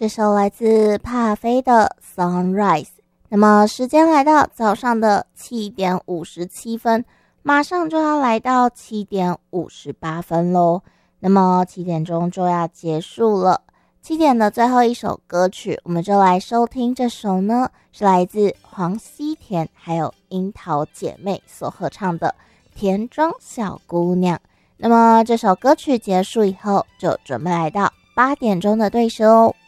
这首来自帕菲的 Sunrise。 那么时间来到早上的7点57分，马上就要来到7点58分咯。那么7点钟就要结束了，7点的最后一首歌曲，我们就来收听这首呢，是来自黄熙田还有樱桃姐妹所合唱的田庄小姑娘。那么这首歌曲结束以后，就准备来到8点钟的对时哦。